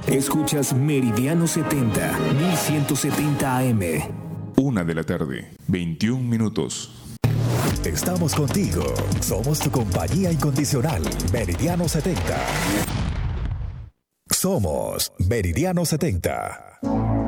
Escuchas Meridiano 70, 1170 AM. 1:00 PM, 21 minutos. Estamos contigo. Somos tu compañía incondicional. Meridiano 70. Somos Meridiano 70.